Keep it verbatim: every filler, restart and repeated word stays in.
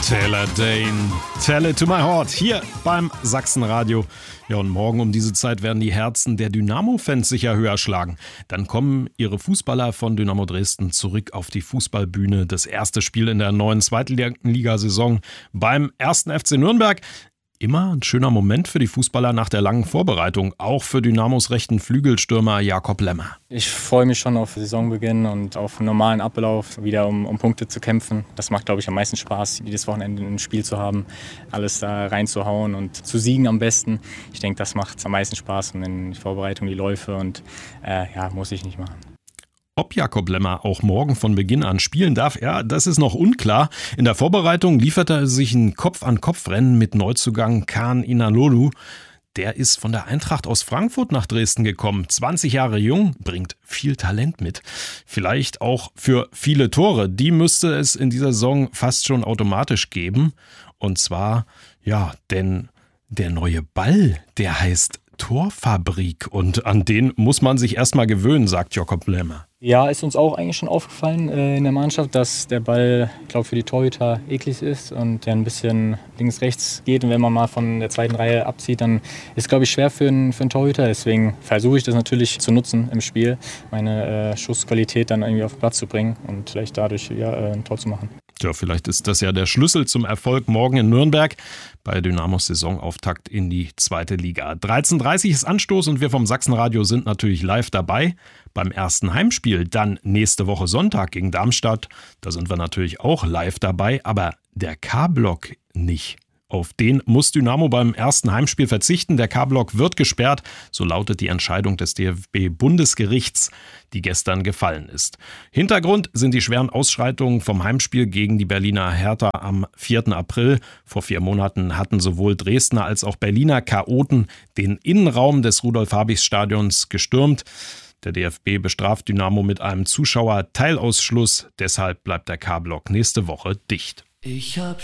Taylor Dane, Tell It to My Heart, hier beim Sachsenradio. Ja, und morgen um diese Zeit werden die Herzen der Dynamo-Fans sicher höher schlagen. Dann kommen ihre Fußballer von Dynamo Dresden zurück auf die Fußballbühne. Das erste Spiel in der neuen Zweitligasaison beim ersten F C Nürnberg. Immer ein schöner Moment für die Fußballer nach der langen Vorbereitung, auch für Dynamos rechten Flügelstürmer Jakob Lemmer. Ich freue mich schon auf Saisonbeginn und auf einen normalen Ablauf, wieder um, um Punkte zu kämpfen. Das macht, glaube ich, am meisten Spaß, jedes Wochenende ein Spiel zu haben, alles da reinzuhauen und zu siegen am besten. Ich denke, das macht am meisten Spaß und in die Vorbereitung, die Läufe und äh, ja, muss ich nicht machen. Ob Jakob Lemmer auch morgen von Beginn an spielen darf, ja, das ist noch unklar. In der Vorbereitung lieferte er sich ein Kopf-an-Kopf-Rennen mit Neuzugang Kaan Inalolu. Der ist von der Eintracht aus Frankfurt nach Dresden gekommen. zwanzig Jahre jung, bringt viel Talent mit. Vielleicht auch für viele Tore. Die müsste es in dieser Saison fast schon automatisch geben. Und zwar, ja, denn der neue Ball, der heißt Torfabrik. Und an den muss man sich erstmal gewöhnen, sagt Jakob Lemmer. Ja, ist uns auch eigentlich schon aufgefallen äh, in der Mannschaft, dass der Ball, ich glaube, für die Torhüter eklig ist und der ein bisschen links-rechts geht. Und wenn man mal von der zweiten Reihe abzieht, dann ist es, glaube ich, schwer für einen, für einen Torhüter. Deswegen versuche ich das natürlich zu nutzen im Spiel, meine äh, Schussqualität dann irgendwie auf den Platz zu bringen und vielleicht dadurch ja, äh, ein Tor zu machen. Tja, vielleicht ist das ja der Schlüssel zum Erfolg morgen in Nürnberg bei Dynamos Saisonauftakt in die zweite Liga. dreizehn Uhr dreißig ist Anstoß und wir vom Sachsenradio sind natürlich live dabei. Beim ersten Heimspiel dann nächste Woche Sonntag gegen Darmstadt, da sind wir natürlich auch live dabei, aber der K-Block nicht. Auf den muss Dynamo beim ersten Heimspiel verzichten. Der K-Block wird gesperrt, so lautet die Entscheidung des D F B-Bundesgerichts, die gestern gefallen ist. Hintergrund sind die schweren Ausschreitungen vom Heimspiel gegen die Berliner Hertha am vierten April. Vor vier Monaten hatten sowohl Dresdner als auch Berliner Chaoten den Innenraum des Rudolf-Habich-Stadions gestürmt. Der D F B bestraft Dynamo mit einem Zuschauer-Teilausschluss. Deshalb bleibt der K-Block nächste Woche dicht. Ich hab